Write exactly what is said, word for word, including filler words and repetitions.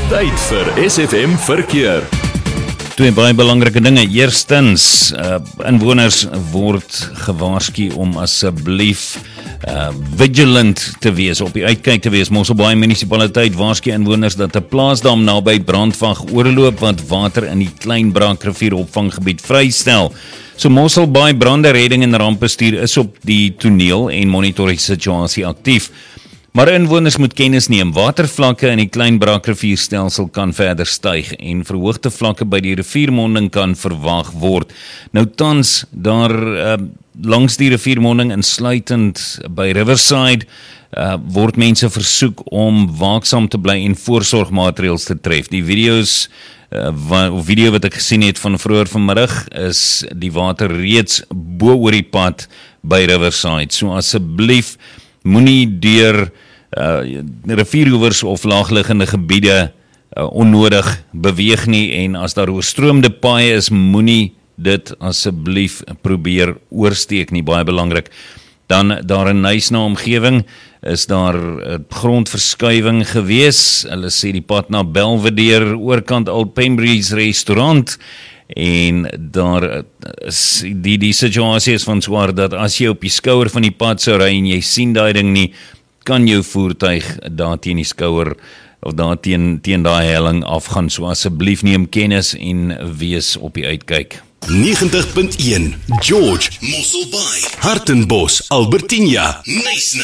Tyd vir S F M Verkeer. Twee baie belangrike dinge. Eerstens, uh, inwoners word gewaarsku om asseblief uh, vigilant te wees, op die uitkyk te wees. Mosselbaai munisipaliteit waarsku inwoners dat 'n plaasdam naby Brandwag oorloop wat water in die Klein Braakrivier opvanggebied vrystel. So Mosselbaai branderedding en rampbestuur is op die toneel en monitor die situasie aktief. Maar inwoners moet kennis neem, watervlakke in die Klein Braakrivierstelsel kan verder styg en verhoogde vlakke by die riviermonding kan verwag word. Nou tans daar uh, langs die riviermonding insluitend by Riverside uh, word mense versoek om waaksaam te bly en voorsorgmaatreëls te tref. Die video's uh, wa, video wat ek gesien het van vroeër vanmiddag is die water reeds bo oor die pad by Riverside. So asseblief moenie deur Uh, rivierhoewers of laagliggende gebiede uh, onnodig beweeg nie en as daar oorstroomde paaie is, moenie dit asseblief probeer oorsteek nie, baie belangrik. Dan daar in Nysna omgewing is daar uh, grondverskuiwing gewees. Hulle sê die pad na Belvedere oorkant Old Pembry's restaurant en daar is die, die situasie is van swaar dat as jy op die skouer van die pad sou ry en jy sien daai ding nie, kan jou voertuig daar teen die skouer of daar teen, teen daai helling afgaan. So asseblief neem kennis en wees op die uitkyk. negentig punt een George, Mosselbaai, Hartenbos, Albertinia, Nysna.